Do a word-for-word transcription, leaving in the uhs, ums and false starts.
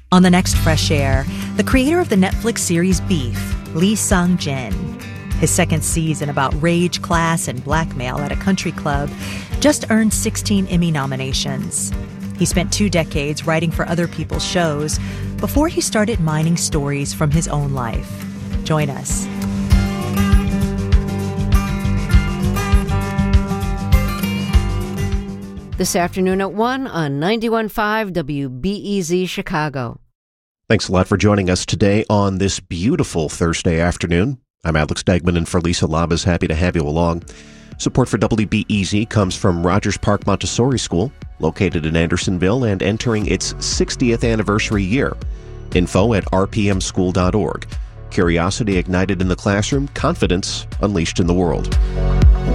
On the next Fresh Air, the creator of the Netflix series Beef, Lee Sung-jin. His second season about rage, class, and blackmail at a country club just earned sixteen Emmy nominations. He spent two decades writing for other people's shows before he started mining stories from his own life. Join us. This afternoon at one on ninety-one point five W B E Z Chicago. Thanks a lot for joining us today on this beautiful Thursday afternoon. I'm Alex Degman, and for Lisa Labas, happy to have you along. Support for W B E Z comes from Rogers Park Montessori School, located in Andersonville and entering its sixtieth anniversary year. Info at r p m school dot org. Curiosity ignited in the classroom, confidence unleashed in the world.